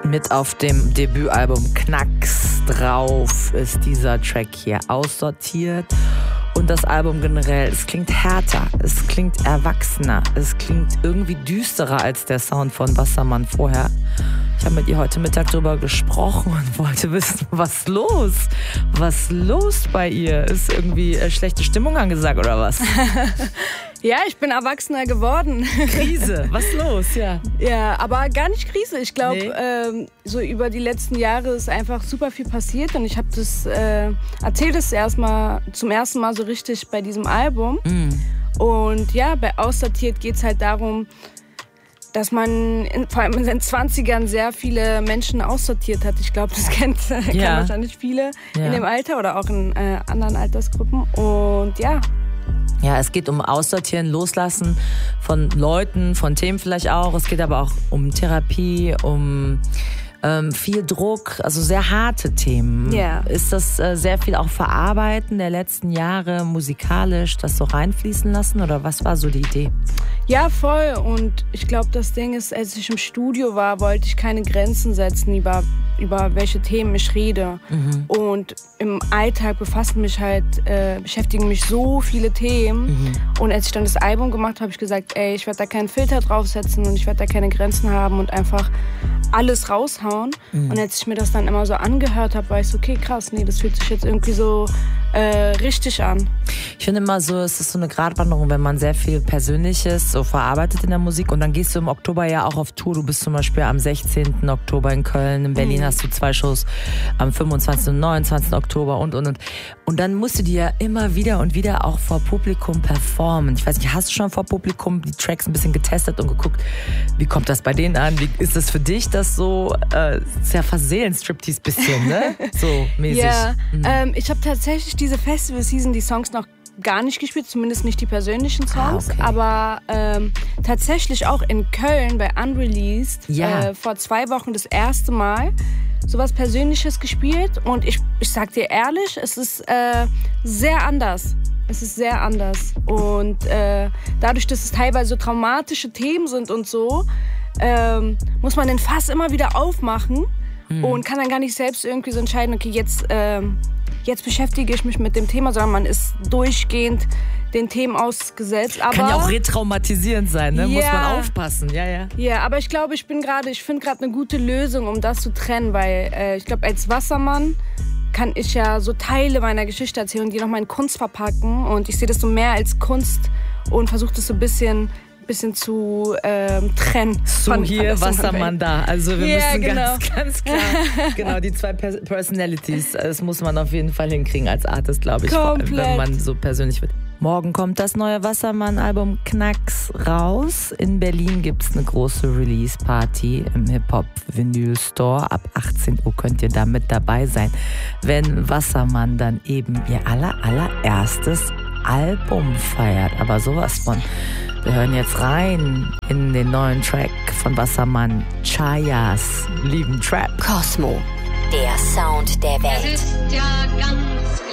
Mit auf dem Debütalbum Knacks drauf ist dieser Track hier aussortiert. Und das Album generell, es klingt härter, es klingt erwachsener, es klingt irgendwie düsterer als der Sound von Wassermann vorher. Ich habe mit ihr heute Mittag drüber gesprochen und wollte wissen, was los? Was los bei ihr? Ist irgendwie schlechte Stimmung angesagt oder was? Ja, ich bin erwachsener geworden. Krise, was los? Ja, ja, aber gar nicht Krise. Ich glaube, so über die letzten Jahre ist einfach super viel passiert und ich habe das erzählt es zum ersten Mal so richtig bei diesem Album. Und ja, bei Aussortiert geht es halt darum, dass man vor allem in den 20ern sehr viele Menschen aussortiert hat. Ich glaube, das kennen wahrscheinlich viele in dem Alter oder auch in anderen Altersgruppen. Und ja. Ja, es geht um Aussortieren, Loslassen von Leuten, von Themen vielleicht auch. Es geht aber auch um Therapie, um viel Druck, also sehr harte Themen. Ja. Ist das sehr viel auch Verarbeiten der letzten Jahre musikalisch, das so reinfließen lassen oder was war so die Idee? Ja, voll. Und ich glaube, das Ding ist, als ich im Studio war, wollte ich keine Grenzen setzen über welche Themen ich rede. Und im Alltag beschäftigen mich so viele Themen. Und als ich dann das Album gemacht habe, habe ich gesagt, ey, ich werde da keinen Filter draufsetzen und ich werde da keine Grenzen haben und einfach alles raushauen. Und als ich mir das dann immer so angehört habe, war ich so, okay, krass, nee, das fühlt sich jetzt irgendwie so richtig an. Ich finde immer so, es ist so eine Gratwanderung, wenn man sehr viel Persönliches so verarbeitet in der Musik und dann gehst du im Oktober ja auch auf Tour. Du bist zum Beispiel am 16. Oktober in Köln, in Berlin hast du 2 Shows, am 25. und 29. Oktober und. Und dann musst du die ja immer wieder und wieder auch vor Publikum performen. Ich weiß nicht, hast du schon vor Publikum die Tracks ein bisschen getestet und geguckt, wie kommt das bei denen an? Wie ist das für dich, das so sehr Verseelen-Striptease bisschen, ne? So mäßig. Ja, ich habe tatsächlich diese Festival-Season die Songs noch gar nicht gespielt, zumindest nicht die persönlichen Songs, okay. Aber tatsächlich auch in Köln bei Unreleased vor 2 Wochen das erste Mal sowas Persönliches gespielt und ich sag dir ehrlich, es ist sehr anders. Es ist sehr anders und dadurch, dass es teilweise so traumatische Themen sind und so, muss man den Fass immer wieder aufmachen und kann dann gar nicht selbst irgendwie so entscheiden, okay, jetzt beschäftige ich mich mit dem Thema, sondern man ist durchgehend den Themen ausgesetzt. Aber kann ja auch retraumatisierend sein, ne? Muss man aufpassen, ja. Ja, aber ich glaube, ich finde gerade eine gute Lösung, um das zu trennen, weil ich glaube, als Wassermann kann ich ja so Teile meiner Geschichte erzählen und die nochmal in Kunst verpacken und ich sehe das so mehr als Kunst und versuche das so ein bisschen zu trennen. So hier, Wassermann da. Also wir müssen genau. ganz klar, die 2 Personalities, das muss man auf jeden Fall hinkriegen als Artist, glaube ich, wenn man so persönlich wird. Morgen kommt das neue Wassermann-Album Knacks raus. In Berlin gibt es eine große Release-Party im Hip-Hop-Vinyl-Store. Ab 18 Uhr könnt ihr da mit dabei sein, wenn Wassermann dann eben ihr allererstes Album feiert. Aber sowas von. Wir hören jetzt rein in den neuen Track von Wassermann, Chayas lieben Trap. Cosmo, der Sound der Welt. Es ist ja ganz